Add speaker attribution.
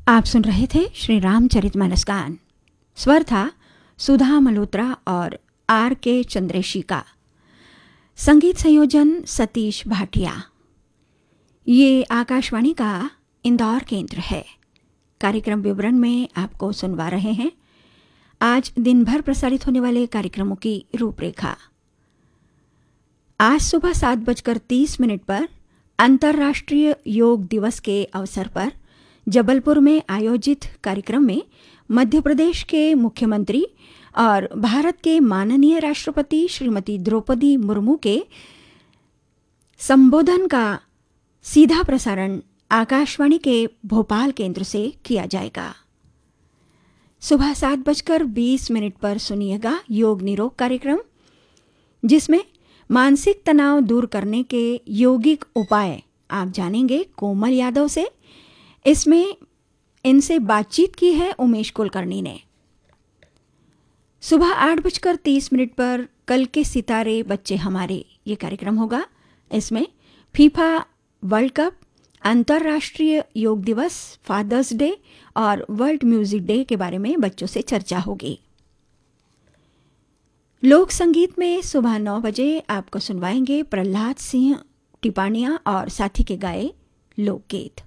Speaker 1: आप सुन रहे थे श्री रामचरितमानस गान। स्वर था सुधा मल्होत्रा और R.K. चंद्रेशी का। संगीत संयोजन सतीश भाटिया। ये आकाशवाणी का इंदौर केंद्र है। कार्यक्रम विवरण में आपको सुनवा रहे हैं आज दिन भर प्रसारित होने वाले कार्यक्रमों की रूपरेखा। आज सुबह 7:30 पर अंतर्राष्ट्रीय योग दिवस के अवसर पर जबलपुर में आयोजित कार्यक्रम में मध्य प्रदेश के मुख्यमंत्री और भारत के माननीय राष्ट्रपति श्रीमती द्रौपदी मुर्मू के संबोधन का सीधा प्रसारण आकाशवाणी के भोपाल केंद्र से किया जाएगा। सुबह 7:20 पर सुनिएगा योग निरोग कार्यक्रम, जिसमें मानसिक तनाव दूर करने के यौगिक उपाय आप जानेंगे कोमल यादव से। इसमें इनसे बातचीत की है उमेश कुलकर्णी ने। सुबह 8:30 पर कल के सितारे बच्चे हमारे ये कार्यक्रम होगा। इसमें फीफा वर्ल्ड कप, अंतर्राष्ट्रीय योग दिवस, फादर्स डे और वर्ल्ड म्यूजिक डे के बारे में बच्चों से चर्चा होगी। लोक संगीत में सुबह 9 बजे आपको सुनवाएंगे प्रहलाद सिंह टिपानिया और साथी के गाए लोकगीत।